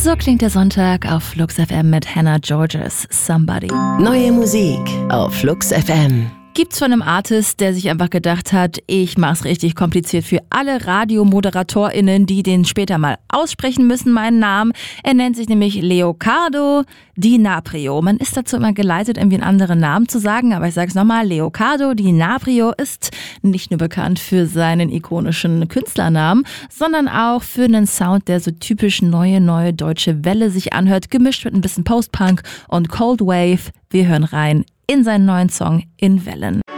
So klingt der Sonntag auf Flux FM mit Hannah Georges Somebody. Neue Musik auf Flux FM. Gibt's von einem Artist, der sich einfach gedacht hat, ich mach's richtig kompliziert für alle RadiomoderatorInnen, die den später mal aussprechen müssen, meinen Namen. Er nennt sich nämlich Leocardo Di Naprio. Man ist dazu immer geleitet, irgendwie einen anderen Namen zu sagen, aber ich sage es nochmal, Leocardo Di Naprio ist nicht nur bekannt für seinen ikonischen Künstlernamen, sondern auch für einen Sound, der so typisch neue deutsche Welle sich anhört, gemischt mit ein bisschen Post-Punk und Cold Wave. Wir hören rein in seinen neuen Song In Wellen.